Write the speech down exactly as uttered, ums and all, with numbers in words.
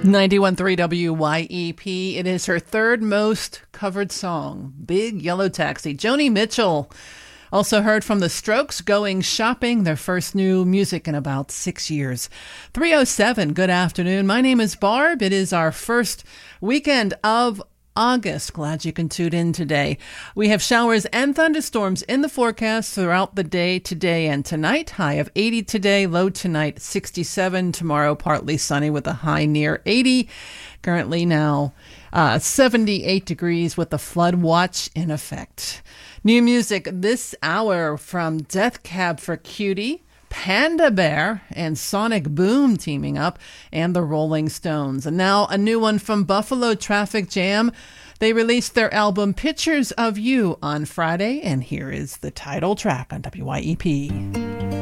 ninety-one point three W Y E P. It is her third most covered song, Big Yellow Taxi. Joni Mitchell. Also heard from The Strokes, Going Shopping, their first new music in about six years. three oh seven, good afternoon. My name is Barb. It is our first weekend of August. Glad you can tune in today. We have showers and thunderstorms in the forecast throughout the day today and tonight. High of eighty today, low tonight sixty-seven. Tomorrow partly sunny with a high near eighty. Currently now uh, seventy-eight degrees with the flood watch in effect. New music this hour from Death Cab for Cutie, Panda Bear, and Sonic Boom teaming up, and the Rolling Stones. And now a new one from Buffalo Traffic Jam. They released their album Pictures of You on Friday, and here is the title track on W Y E P.